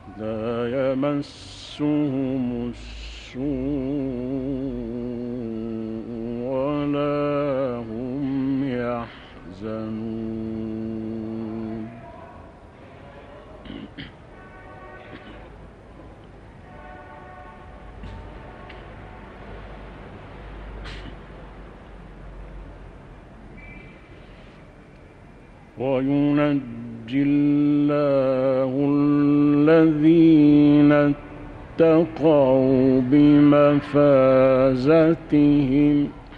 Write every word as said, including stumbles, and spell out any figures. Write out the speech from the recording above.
لا يمسهم السوء ولا هم يحزنون. وينجي الله الذين اتقوا بمفازتهم